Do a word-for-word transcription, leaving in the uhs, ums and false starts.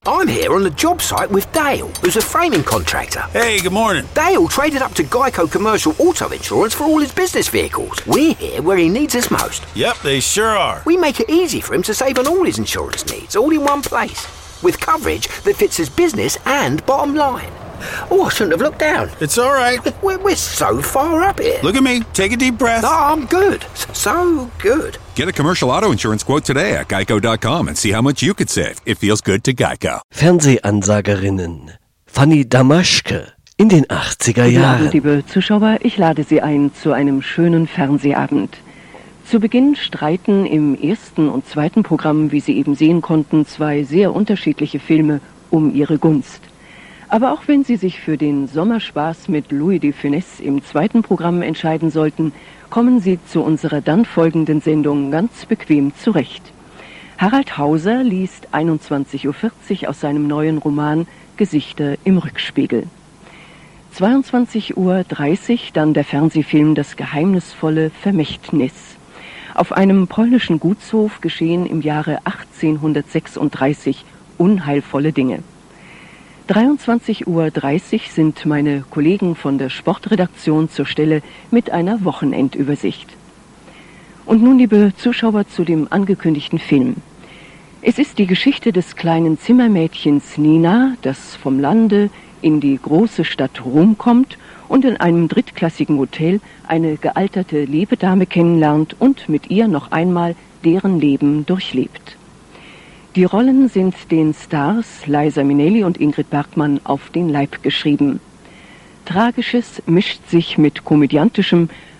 I'm here on the job site with Dale, who's a framing contractor. Hey, good morning. Dale traded up to Geico Commercial Auto Insurance for all his business vehicles. We're here where he needs us most. Yep, they sure are. We make it easy for him to save on all his insurance needs, all in one place, with coverage that fits his business and bottom line. Oh, I shouldn't have looked down. It's all right. We're, we're so far up here. Look at me. Take a deep breath. Oh, I'm good. So good. Get a commercial auto insurance quote today at geico dot com and see how much you could save. It feels good to Geico. Fernsehansagerinnen. Fanny Damaschke in den achtziger Guten Jahren. Abend, liebe Zuschauer, ich lade Sie ein zu einem schönen Fernsehabend. Zu Beginn streiten im ersten und zweiten Programm, wie Sie eben sehen konnten, zwei sehr unterschiedliche Filme um ihre Gunst. Aber auch wenn Sie sich für den Sommerspaß mit Louis de Funès im zweiten Programm entscheiden sollten, kommen Sie zu unserer dann folgenden Sendung ganz bequem zurecht. Harald Hauser liest einundzwanzig Uhr vierzig aus seinem neuen Roman Gesichter im Rückspiegel. zweiundzwanzig Uhr dreißig dann der Fernsehfilm Das geheimnisvolle Vermächtnis. Auf einem polnischen Gutshof geschehen im Jahre achtzehnhundertsechsunddreißig unheilvolle Dinge. dreiundzwanzig Uhr dreißig sind meine Kollegen von der Sportredaktion zur Stelle mit einer Wochenendübersicht. Und nun, liebe Zuschauer, zu dem angekündigten Film. Es ist die Geschichte des kleinen Zimmermädchens Nina, das vom Lande in die große Stadt Rom kommt und in einem drittklassigen Hotel eine gealterte Lebedame kennenlernt und mit ihr noch einmal deren Leben durchlebt. Die Rollen sind den Stars Liza Minnelli und Ingrid Bergman auf den Leib geschrieben. Tragisches mischt sich mit komödiantischem,